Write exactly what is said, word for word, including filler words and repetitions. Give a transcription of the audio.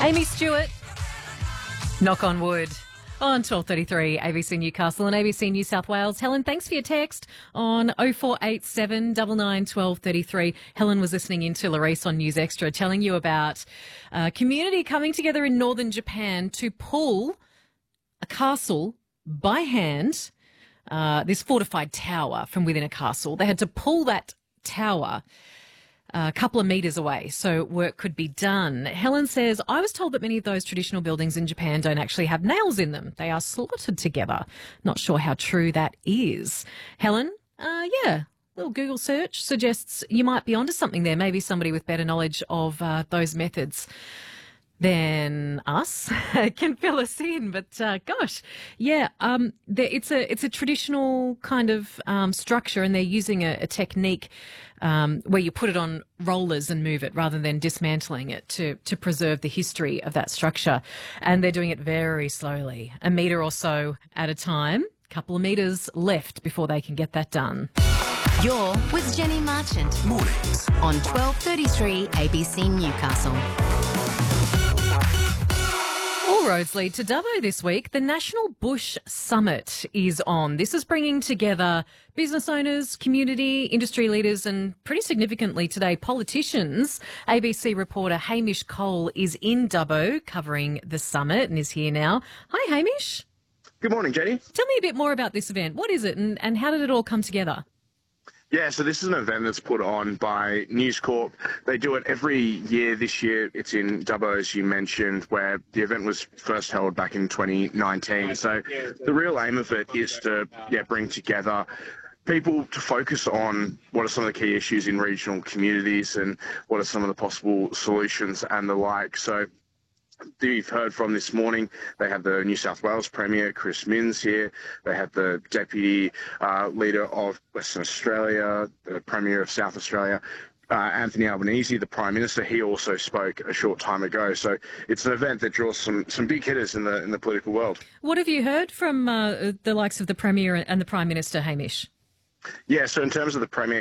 Amy Stewart, knock on wood. On twelve thirty-three, A B C Newcastle and A B C New South Wales. Helen, thanks for your text on oh four eight seven, nine nine, one two three three. Helen was listening in to Larisse on News Extra telling you about a community coming together in northern Japan to pull a castle by hand, uh, this fortified tower from within a castle. They had to pull that tower a couple of metres away so work could be done. Helen says, I was told that many of those traditional buildings in Japan don't actually have nails in them. They are slotted together. Not sure how true that is. Helen, uh, yeah, little Google search suggests you might be onto something there. Maybe somebody with better knowledge of uh, those methods than us can fill us in. But uh, gosh, yeah, um, it's a it's a traditional kind of um, structure, and they're using a, a technique um, where you put it on rollers and move it rather than dismantling it to to preserve the history of that structure. And they're doing it very slowly, a metre or so at a time. A couple of metres left before they can get that done. You're with Jenny Marchant. Mornings on twelve thirty-three A B C Newcastle. All roads lead to Dubbo this week. The National Bush Summit is on. This is bringing together business owners, community, industry leaders, and pretty significantly today, politicians. A B C reporter Hamish Cole is in Dubbo covering the summit and is here now. Hi, Hamish. Good morning, Jenny. Tell me a bit more about this event. What is it and, and how did it all come together? Yeah, so this is an event that's put on by News Corp. They do it every year. This year it's in Dubbo, as you mentioned, where the event was first held back in twenty nineteen. So the real aim of it is to yeah, bring together people to focus on what are some of the key issues in regional communities and what are some of the possible solutions and the like. So you've heard from this morning, they have the New South Wales Premier, Chris Minns, here. They have the Deputy uh, Leader of Western Australia, the Premier of South Australia, uh, Anthony Albanese, the Prime Minister. He also spoke a short time ago. So it's an event that draws some, some big hitters in the in the political world. What have you heard from uh, the likes of the Premier and the Prime Minister, Hamish? Yeah, so in terms of the Premier,